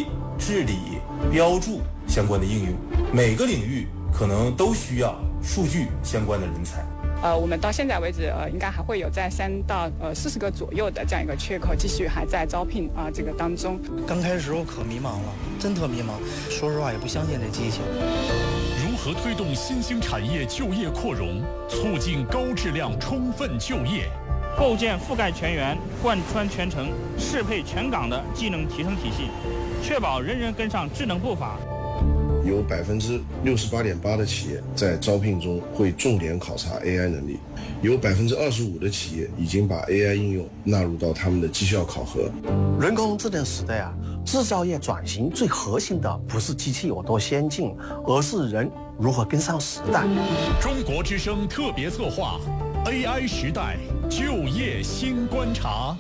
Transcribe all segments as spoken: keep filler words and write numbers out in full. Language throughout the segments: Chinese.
治理、标注相关的应用，每个领域可能都需要数据相关的人才。 呃，我们到现在为止，呃，应该还会有在三到呃四十个左右的这样一个缺口，继续还在招聘啊、呃、这个当中。 刚开始时候可迷茫了，真特迷茫，说实话也不相信这机器。 如何推动新兴产业就业扩容，促进高质量充分就业？ 构建覆盖全员、贯穿全程、适配全岗的技能提升体系，确保人人跟上智能步伐。 有百分之六十八点八的企业在招聘中会重点考察 A I 能力，有百分之二十五的企业已经把 A I 应用纳入到他们的绩效考核。 人工智能时代啊，制造业转型最核心的不是机器有多先进，而是人如何跟上时代。 中国之声特别策划 A I 时代就业新观察。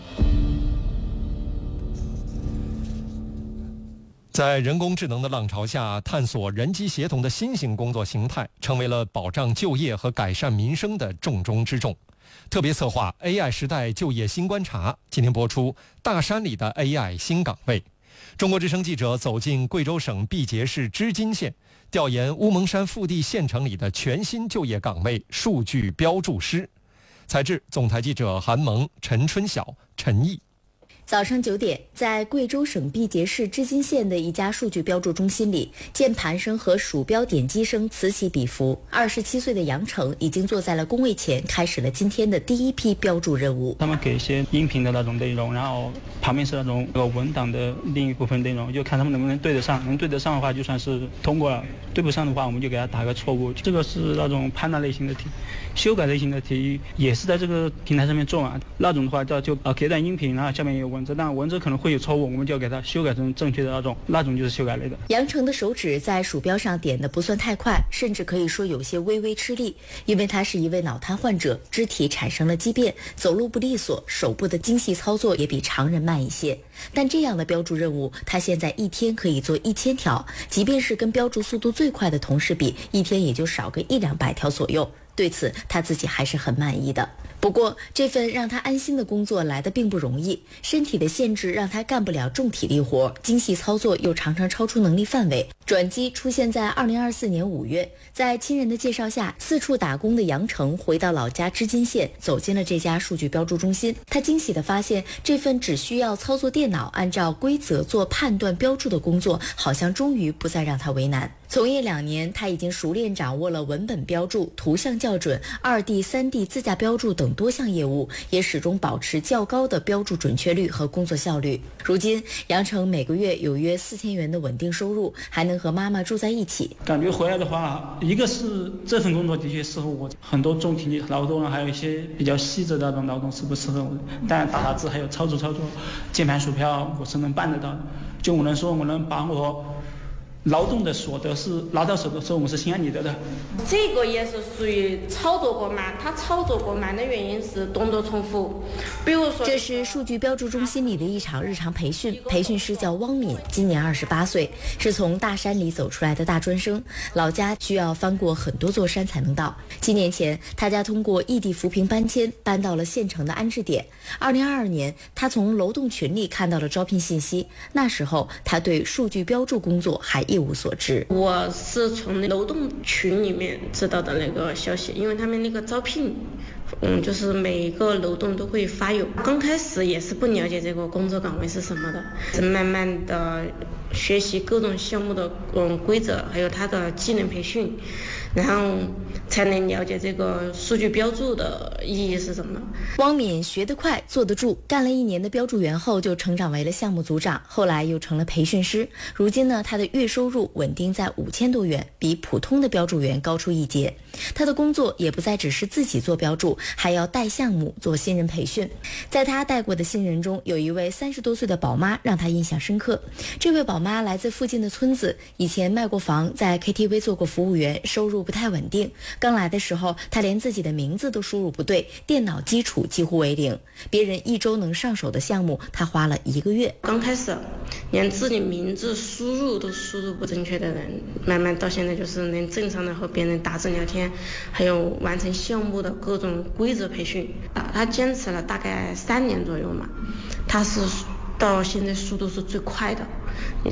在人工智能的浪潮下，探索人机协同的新型工作形态，成为了保障就业和改善民生的重中之重。特别策划 A I 时代就业新观察，今天播出大山里的 A I 新岗位。中国之声记者走进贵州省毕节市织金县，调研乌蒙山腹地县城里的全新就业岗位——数据标注师。采制总台记者韩萌、陈春晓、陈毅。 早上九点，在贵州省毕节市织金县的一家数据标注中心里，键盘声和鼠标点击声此起彼伏。二十七岁的杨成已经坐在了工位前，开始了今天的第一批标注任务。 他们给一些音频的那种内容，然后旁边是那种文档的另一部分内容，就看他们能不能对得上。能对得上的话，就算是通过了；对不上的话，我们就给他打个错误。这个是那种判断类型的题，修改类型的题也是在这个平台上面做完。那种的话叫就呃给段音频，然后下面有文字，但文字可能会有错误，我们就要给它修改成正确的那种，那种就是修改类的。 杨成的手指在鼠标上点的不算太快，甚至可以说有些微微吃力，因为他是一位脑瘫患者，肢体产生了畸变，走路不利索，手部的精细操作也比常人慢一些。但这样的标注任务，他现在一天可以做一千条，即便是跟标注速度最快的同事比，一天也就少个一两百条左右。对此他自己还是很满意的。不过这份让他安心的工作来得并不容易，身体的限制让他干不了重体力活，精细操作又常常超出能力范围。转机出现在二零二四年五月，在亲人的介绍下，四处打工的杨成回到老家织金县，走进了这家数据标注中心。他惊喜地发现，这份只需要操作电脑按照规则做判断标注的工作，好像终于不再让他为难。从业两年，他已经熟练掌握了文本标注、图像校准、二 D、三 D 自驾标注等多项业务，也始终保持较高的标注准确率和工作效率。如今，杨成每个月有约四千元的稳定收入，还能和妈妈住在一起。 感觉回来的话，一个是这份工作的确适合我，很多重体力劳动，还有一些比较细致的那种劳动是不适合我的。但打打字还有操作操作键盘鼠标，我是能办得到的。就我能说，我能把我劳动的所得是拿到手的时候，我是心安理得的。 这个也是属于操作过慢，他操作过慢的原因是动作重复。比如说， 这是数据标注中心里的一场日常培训，培训师叫汪敏，今年二十八岁，是从大山里走出来的大专生，老家需要翻过很多座山才能到。七年前，他家通过异地扶贫搬迁，搬到了县城的安置点。二零二二年，他从楼栋群里看到了招聘信息，那时候他对数据标注工作还一无所知。 我是从楼栋群里面知道的那个消息，因为他们那个招聘嗯，就是每个楼栋都会发有。刚开始也是不了解这个工作岗位是什么的，是慢慢的学习各种项目的嗯规则，还有它的技能培训，然后才能了解这个数据标注的意义是什么。 汪敏学得快，坐得住，干了一年的标注员后就成长为了项目组长，后来又成了培训师。如今呢，他的月收入稳定在五千多元，比普通的标注员高出一截。他的工作也不再只是自己做标注，还要带项目做新人培训。在他带过的新人中，有一位三十多岁的宝妈让他印象深刻。这位宝妈来自附近的村子，以前卖过房，在 K T V 做过服务员，收入不太稳定。刚来的时候，他连自己的名字都输入不对，电脑基础几乎为零。别人一周能上手的项目，他花了一个月。 刚开始连自己名字输入都输入不正确的人，慢慢到现在就是能正常的和别人打字聊天，还有完成项目的各种规则培训。他坚持了大概三年左右嘛，他是到现在速度是最快的。